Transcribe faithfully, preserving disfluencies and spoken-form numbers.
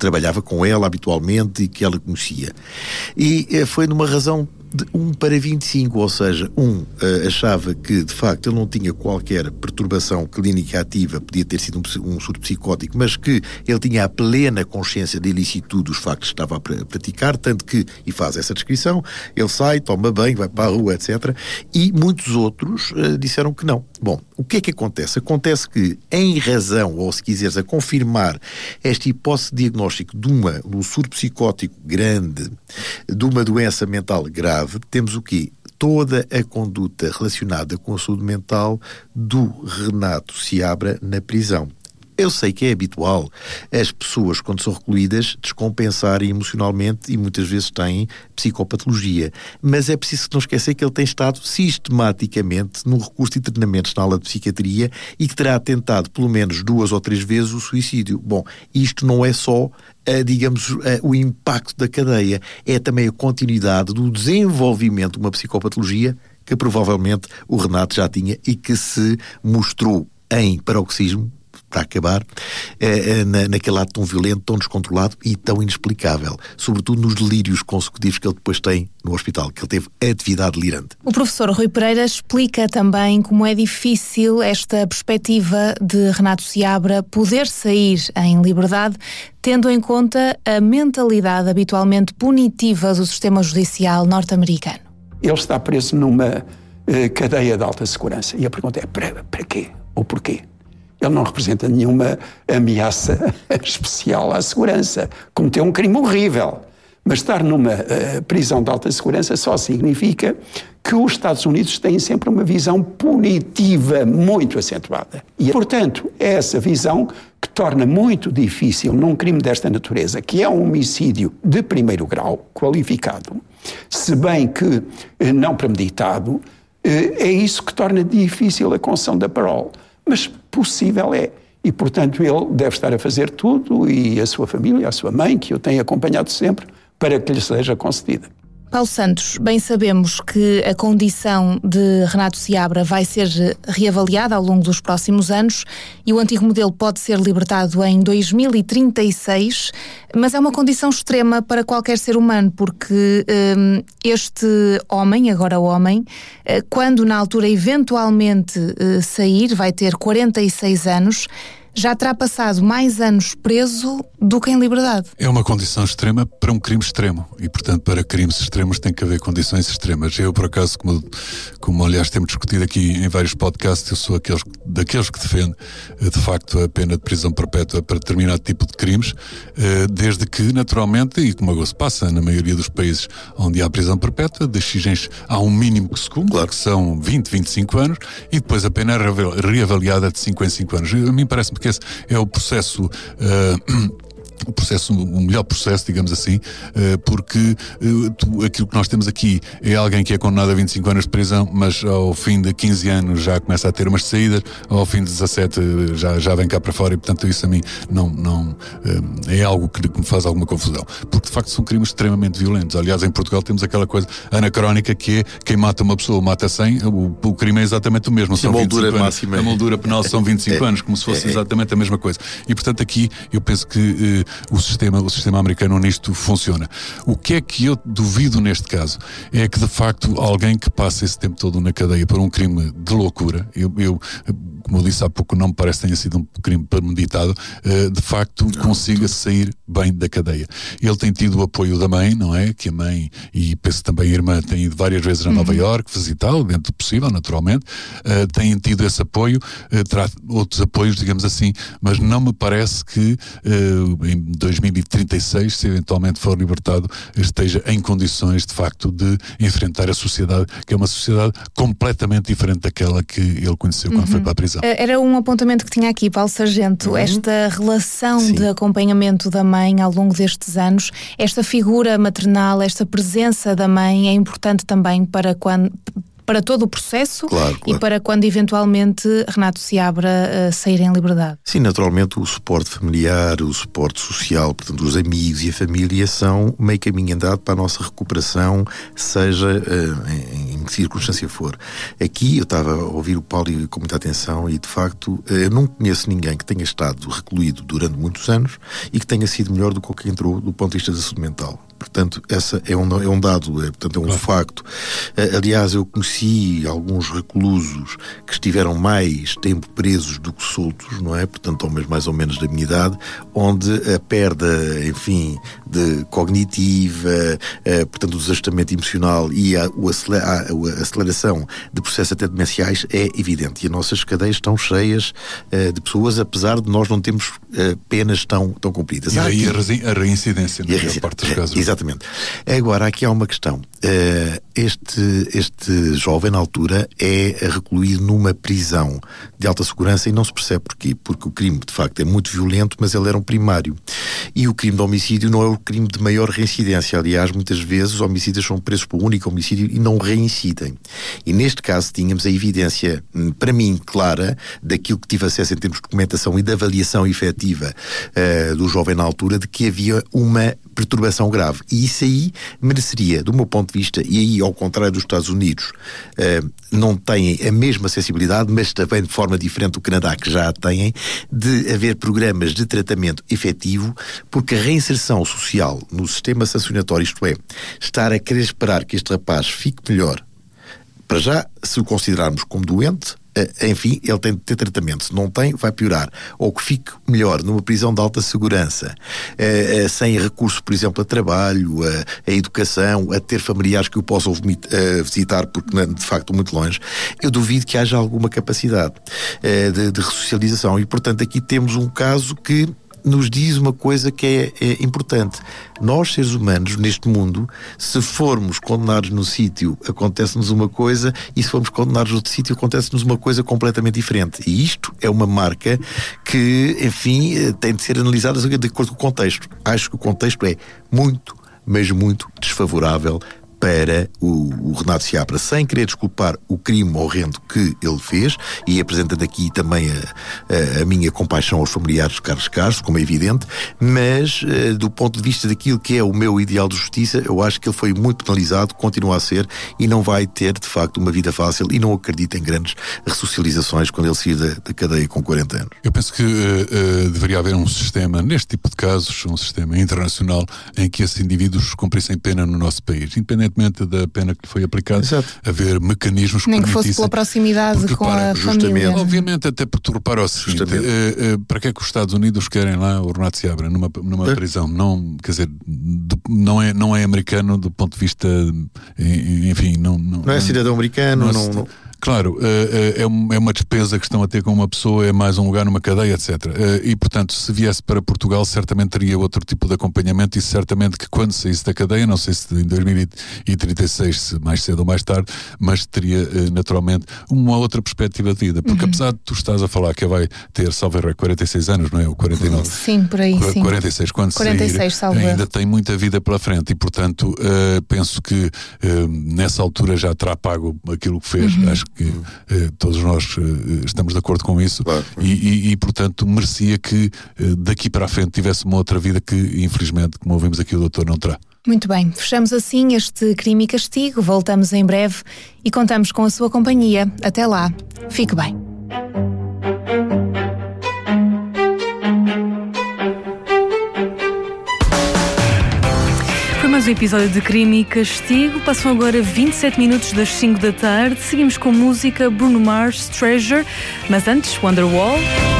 trabalhava com ela habitualmente e que ela conhecia. E uh, foi numa razão de um para vinte e cinco, ou seja, um uh, achava que, de facto, ele não tinha qualquer perturbação clínica ativa, podia ter sido um, um surto psicótico, mas que ele tinha a plena consciência da ilicitude dos factos que estava a praticar, tanto que, e faz essa descrição, ele sai, toma banho, vai para a rua, etcétera. E muitos outros uh, disseram que não. Bom, o que é que acontece? Acontece que, em razão, ou se quiseres, a confirmar esta hipótese de diagnóstico de, uma, de um surto psicótico grande, de uma doença mental grave, temos o quê? Toda a conduta relacionada com a saúde mental do Renato Seabra na prisão. Eu sei que é habitual as pessoas, quando são recolhidas, descompensarem emocionalmente e muitas vezes têm psicopatologia. Mas é preciso não esquecer que ele tem estado sistematicamente no recurso de treinamentos na aula de psiquiatria e que terá tentado pelo menos duas ou três vezes o suicídio. Bom, isto não é só, uh, digamos, uh, o impacto da cadeia, é também a continuidade do desenvolvimento de uma psicopatologia que provavelmente o Renato já tinha e que se mostrou em paroxismo, para acabar, eh, na, naquele ato tão violento, tão descontrolado e tão inexplicável, sobretudo nos delírios consecutivos que ele depois tem no hospital, que ele teve atividade delirante. O professor Rui Pereira explica também como é difícil esta perspectiva de Renato Seabra poder sair em liberdade, tendo em conta a mentalidade habitualmente punitiva do sistema judicial norte-americano. Ele está preso numa eh, cadeia de alta segurança e a pergunta é para, para quê ou porquê? Ele não representa nenhuma ameaça especial à segurança. Cometeu um crime horrível. Mas estar numa uh, prisão de alta segurança só significa que os Estados Unidos têm sempre uma visão punitiva muito acentuada. E, portanto, é essa visão que torna muito difícil, num crime desta natureza, que é um homicídio de primeiro grau, qualificado, se bem que uh, não premeditado, uh, é isso que torna difícil a concessão da parole. Mas possível é. E, portanto, ele deve estar a fazer tudo, e a sua família, a sua mãe, que o tem acompanhado sempre, para que lhe seja concedida. Paulo Santos, bem sabemos que a condição de Renato Seabra vai ser reavaliada ao longo dos próximos anos e o antigo modelo pode ser libertado em dois mil e trinta e seis, mas é uma condição extrema para qualquer ser humano, porque um, este homem, agora homem, uh, quando na altura eventualmente uh, sair, vai ter quarenta e seis anos, já terá passado mais anos preso do que em liberdade. É uma condição extrema para um crime extremo e, portanto, para crimes extremos tem que haver condições extremas. Eu, por acaso, como, como aliás temos discutido aqui em vários podcasts, eu sou aqueles, daqueles que defende, de facto, a pena de prisão perpétua para determinado tipo de crimes, desde que, naturalmente, e como se passa na maioria dos países onde há prisão perpétua, de X há um mínimo que se cumpre, claro, que são vinte, vinte e cinco anos, e depois a pena é reavaliada de cinco em cinco anos. A mim parece-me que esse é o processo uh, o processo, o melhor processo, digamos assim, porque aquilo que nós temos aqui é alguém que é condenado a vinte e cinco anos de prisão, mas ao fim de quinze anos já começa a ter umas saídas, ao fim de dezassete já, já vem cá para fora, e portanto isso a mim não, não, é algo que me faz alguma confusão, porque de facto são crimes extremamente violentos. Aliás, em Portugal temos aquela coisa anacrónica que é quem mata uma pessoa mata cem, o, o crime é exatamente o mesmo, são a moldura vinte e cinco máxima, anos, a moldura penal são vinte e cinco é, anos, como se fosse é, exatamente a mesma coisa. E portanto aqui eu penso que O sistema, o sistema americano nisto funciona. O que é que eu duvido neste caso é que de facto alguém que passa esse tempo todo na cadeia por um crime de loucura, eu, eu como eu disse há pouco, não me parece que tenha sido um crime premeditado, de facto consiga sair bem da cadeia. Ele tem tido o apoio da mãe, não é? Que a mãe, e penso também a irmã, tem ido várias vezes a Nova uhum. Iorque visitá-lo, dentro do possível, naturalmente, uh, têm tido esse apoio, uh, terá outros apoios, digamos assim, mas não me parece que uh, em dois mil e trinta e seis, se eventualmente for libertado, esteja em condições de facto de enfrentar a sociedade, que é uma sociedade completamente diferente daquela que ele conheceu quando uhum. foi para a prisão. Era um apontamento que tinha aqui, Paulo Sargento, uhum. esta relação Sim. de acompanhamento da mãe ao longo destes anos, esta figura maternal, esta presença da mãe é importante também para quando... para todo o processo, claro, claro. E para quando eventualmente Renato Seabra uh, sair em liberdade. Sim, naturalmente o suporte familiar, o suporte social, portanto os amigos e a família são meio caminho andado para a nossa recuperação, seja uh, em, em em que circunstância for. Aqui eu estava a ouvir o Paulo com muita atenção e, de facto, eu não conheço ninguém que tenha estado recluído durante muitos anos e que tenha sido melhor do que o que entrou do ponto de vista da saúde mental. Portanto, essa é um, é um dado, é, portanto, é um claro. facto. Aliás, eu conheci alguns reclusos que estiveram mais tempo presos do que soltos, não é? Portanto, homens mais ou menos da minha idade, onde a perda, enfim, de cognitiva, a, portanto, o desajustamento emocional e a, o aceler, a, a aceleração de processos até demenciais é evidente. E as nossas cadeias estão cheias uh, de pessoas, apesar de nós não termos uh, penas tão, tão cumpridas. E aí aqui, a reincidência, na maior parte dos casos. Exatamente. Agora, aqui há uma questão. Uh, este, este jovem, na altura, é recluído numa prisão de alta segurança e não se percebe porquê. Porque o crime, de facto, é muito violento, mas ele era um primário. E o crime de homicídio não é o crime de maior reincidência. Aliás, muitas vezes os homicídios são presos por um único homicídio e não reincidem. E neste caso tínhamos a evidência, para mim, clara, daquilo que tive acesso em termos de documentação e de avaliação efetiva uh, do jovem na altura, de que havia uma perturbação grave. E isso aí mereceria, do meu ponto de vista, e aí, ao contrário dos Estados Unidos, uh, não têm a mesma sensibilidade, mas também de forma diferente do Canadá, que já a têm, de haver programas de tratamento efetivo, porque a reinserção social no sistema sancionatório, isto é, estar a querer esperar que este rapaz fique melhor, para já, se o considerarmos como doente, enfim, ele tem de ter tratamento. Se não tem, vai piorar. Ou que fique melhor numa prisão de alta segurança, eh, eh, sem recurso, por exemplo, a trabalho, a, a educação, a ter familiares que o possam vomit, eh, visitar, porque de facto muito longe. Eu duvido que haja alguma capacidade eh, de, de ressocialização. E, portanto, aqui temos um caso que nos diz uma coisa que é, é importante. Nós, seres humanos, neste mundo, se formos condenados num sítio, acontece-nos uma coisa, e se formos condenados noutro sítio, acontece-nos uma coisa completamente diferente. E isto é uma marca que, enfim, tem de ser analisada de acordo com o contexto. Acho que o contexto é muito, mas muito desfavorável para o, o Renato Seabra, sem querer desculpar o crime horrendo que ele fez, e apresentando aqui também a, a, a minha compaixão aos familiares de Carlos Castro, como é evidente, mas uh, do ponto de vista daquilo que é o meu ideal de justiça, eu acho que ele foi muito penalizado, continua a ser, e não vai ter, de facto, uma vida fácil, e não acredito em grandes ressocializações quando ele sair da, da cadeia com quarenta anos. Eu penso que uh, uh, deveria haver um sistema, neste tipo de casos, um sistema internacional, em que esses indivíduos cumprissem pena no nosso país, independente da pena que lhe foi aplicada, Exato. haver mecanismos que nem que fosse pela proximidade porque, com para, a família. Obviamente, até porque tu repara o seguinte, uh, uh, para que é que os Estados Unidos querem lá o Renato Seabra numa, numa é. prisão? Não, quer dizer, do, não, é, não é americano do ponto de vista, enfim, não... Não, não é cidadão americano, não... não, não... Claro, é uma despesa que estão a ter com uma pessoa, é mais um lugar numa cadeia, etcétera. E, portanto, se viesse para Portugal, certamente teria outro tipo de acompanhamento e certamente que quando saísse da cadeia, não sei se em dois mil e trinta e seis, se mais cedo ou mais tarde, mas teria naturalmente uma outra perspectiva de vida. Porque uhum. apesar de tu estás a falar que vai ter, salvo erro, quarenta e seis anos, não é? Ou quarenta e nove? Sim, por aí, sim. quarenta e seis, quando quarenta e seis, sair, ainda tem muita vida pela frente e, portanto, uh, penso que uh, nessa altura já terá pago aquilo que fez. Uhum. Acho que que eh, todos nós eh, estamos de acordo com isso, claro. e, e, e portanto merecia que eh, daqui para a frente tivesse uma outra vida que infelizmente, como ouvimos aqui, o doutor não terá. Muito bem, fechamos assim este Crime e Castigo, voltamos em breve e contamos com a sua companhia. Até lá, fique bem. Mais um episódio de Crime e Castigo. Passam agora vinte e sete minutos das cinco da tarde. Seguimos com música, Bruno Mars, Treasure. Mas antes, Wonderwall.